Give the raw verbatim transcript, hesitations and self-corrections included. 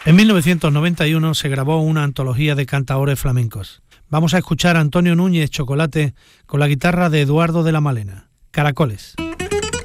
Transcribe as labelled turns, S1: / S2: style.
S1: En mil novecientos noventa y uno se grabó una antología de cantaores flamencos. Vamos a escuchar a Antonio Núñez Chocolate con la guitarra de Eduardo de la Malena. Caracoles.